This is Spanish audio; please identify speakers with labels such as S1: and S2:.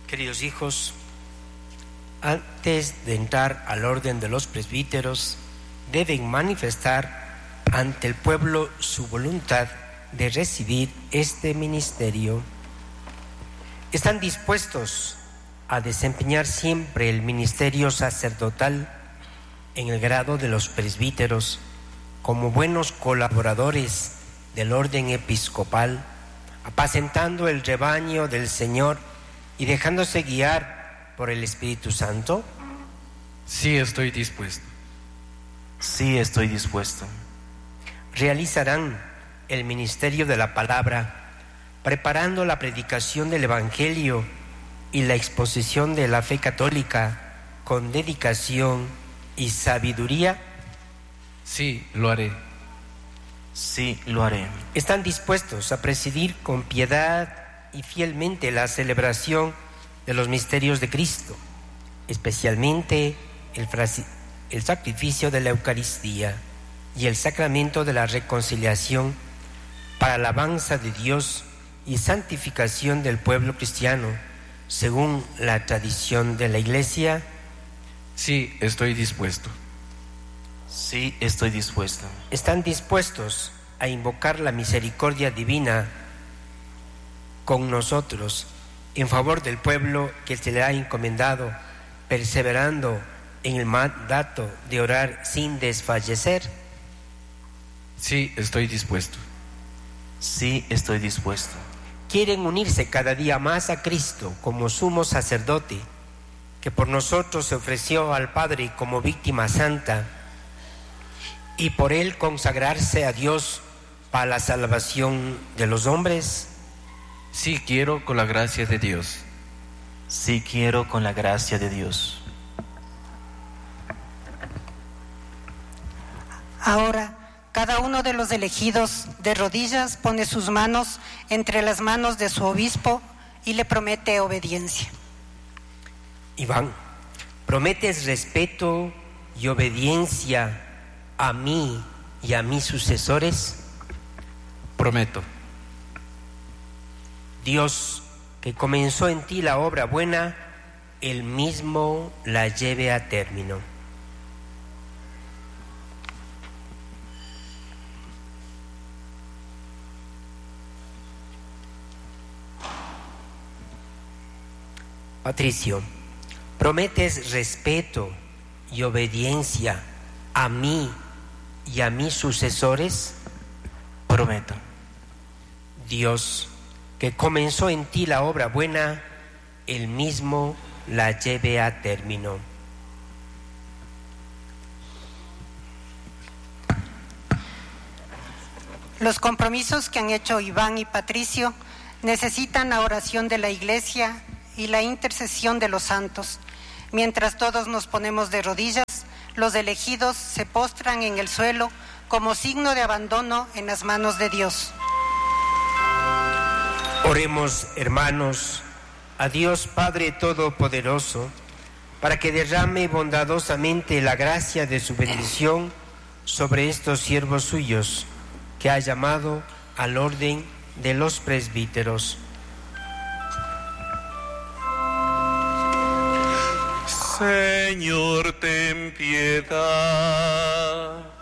S1: Queridos hijos, antes de entrar al orden de los presbíteros, deben manifestar ante el pueblo su voluntad de recibir este ministerio. ¿Están dispuestos a desempeñar siempre el ministerio sacerdotal en el grado de los presbíteros como buenos colaboradores del orden episcopal, apacentando el rebaño del Señor y dejándose guiar por el Espíritu Santo?
S2: Sí, estoy dispuesto.
S3: Sí, estoy dispuesto.
S1: Realizarán el ministerio de la palabra, preparando la predicación del Evangelio y la exposición de la fe católica con dedicación y sabiduría.
S2: Sí, lo haré.
S3: Sí, lo haré.
S1: ¿Están dispuestos a presidir con piedad y fielmente la celebración de los misterios de Cristo, especialmente el sacrificio de la Eucaristía y el sacramento de la reconciliación para la alabanza de Dios y santificación del pueblo cristiano, según la tradición de la Iglesia?
S2: Sí, estoy dispuesto.
S3: Sí, estoy dispuesto.
S1: ¿Están dispuestos a invocar la misericordia divina con nosotros en favor del pueblo que se le ha encomendado, perseverando en el mandato de orar sin desfallecer?
S2: Sí, estoy dispuesto.
S3: Sí, estoy dispuesto.
S1: ¿Quieren unirse cada día más a Cristo como sumo sacerdote, que por nosotros se ofreció al Padre como víctima santa, y por él consagrarse a Dios para la salvación de los hombres?
S2: Sí, quiero con la gracia de Dios.
S3: Sí, quiero con la gracia de Dios.
S4: Ahora, cada uno de los elegidos de rodillas pone sus manos entre las manos de su obispo y le promete obediencia.
S1: Iván, ¿prometes respeto y obediencia a mí y a mis sucesores?
S2: Prometo.
S1: Dios, que comenzó en ti la obra buena, Él mismo la lleve a término. Patricio, ¿prometes respeto y obediencia a mí y a mis sucesores?
S3: Prometo.
S1: Dios, que comenzó en ti la obra buena, Él mismo la lleve a término.
S4: Los compromisos que han hecho Iván y Patricio necesitan la oración de la Iglesia y la intercesión de los santos. Mientras todos nos ponemos de rodillas, los elegidos se postran en el suelo como signo de abandono en las manos de Dios.
S1: Oremos, hermanos, a Dios Padre Todopoderoso, para que derrame bondadosamente la gracia de su bendición sobre estos siervos suyos, que ha llamado al orden de los presbíteros.
S5: Señor, ten piedad.